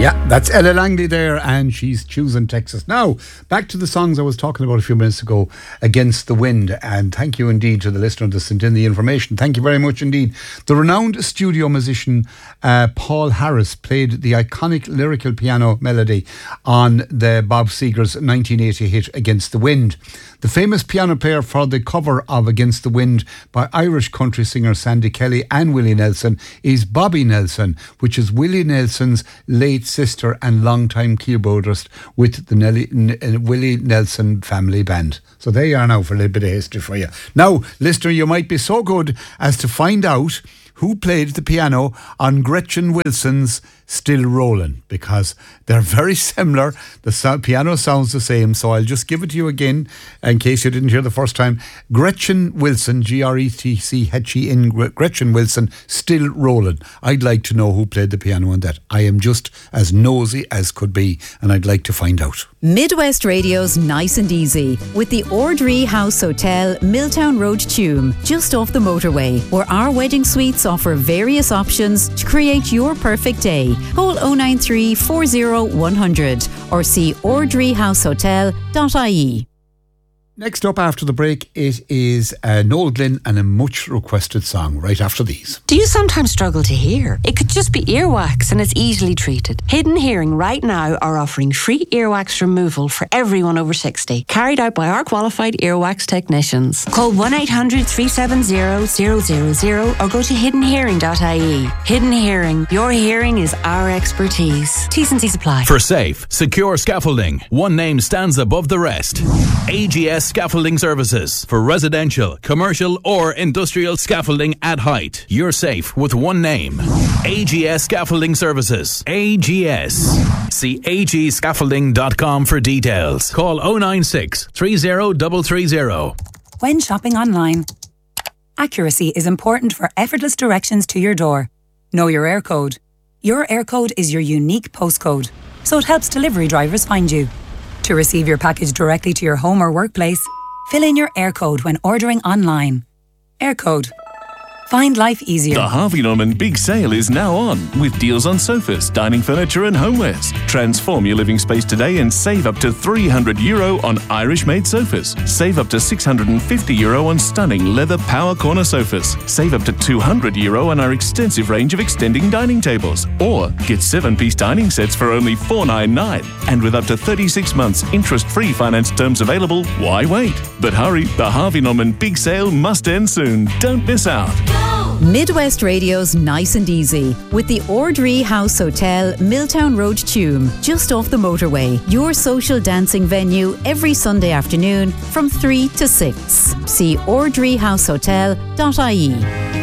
Yeah, that's Ella Langley there, and she's choosing Texas. Now, back to the songs I was talking about a few minutes ago, Against the Wind, and thank you indeed to the listener that sent in the information. Thank you very much indeed. The renowned studio musician Paul Harris played the iconic lyrical piano melody on the Bob Seger's 1980 hit Against the Wind. The famous piano player for the cover of Against the Wind by Irish country singer Sandy Kelly and Willie Nelson is Bobby Nelson, which is Willie Nelson's late sister and longtime keyboardist with the Willie Nelson family band. So there you are now for a little bit of history for you. Now, listener, you might be so good as to find out who played the piano on Gretchen Wilson's Still Rollin', because they're very similar. The piano sounds the same, so I'll just give it to you again in case you didn't hear the first time. Gretchen Wilson, Gretchen Gretchen Wilson, Still Rollin'. I'd like to know who played the piano on that. I am just as nosy as could be, and I'd like to find out. Midwest Radio's Nice and Easy with the Ordree House Hotel, Milltown Road, Tuam, just off the motorway, where our wedding suites offer various options to create your perfect day. Call 093 40 100 or see ordreehousehotel.ie. Next up after the break, it is Noel Glynn and a much requested song right after these. Do you sometimes struggle to hear? It could just be earwax and it's easily treated. Hidden Hearing right now are offering free earwax removal for everyone over 60, carried out by our qualified earwax technicians. Call 1-800-370-000 or go to hiddenhearing.ie. Hidden Hearing, your hearing is our expertise. T's and C's apply. For safe, secure scaffolding, one name stands above the rest. AGS Scaffolding Services. For residential, commercial or industrial scaffolding at height. You're safe with one name. AGS Scaffolding Services. AGS. See agscaffolding.com for details. Call 096 30330. When shopping online, accuracy is important for effortless directions to your door. Know your air code. Your air code is your unique postcode, so it helps delivery drivers find you. To receive your package directly to your home or workplace, fill in your air code when ordering online. Air code. Find life easier. The Harvey Norman Big Sale is now on, with deals on sofas, dining furniture and homewares. Transform your living space today and save up to €300 on Irish-made sofas. Save up to €650 on stunning leather power corner sofas. Save up to €200 on our extensive range of extending dining tables. Or get 7-piece dining sets for only $499. And with up to 36 months interest-free finance terms available, why wait? But hurry, the Harvey Norman Big Sale must end soon. Don't miss out. Midwest Radio's Nice and Easy with the Ordree House Hotel, Milltown Road, Tuam, just off the motorway. Your social dancing venue every Sunday afternoon from 3 to 6. See ordreehousehotel.ie.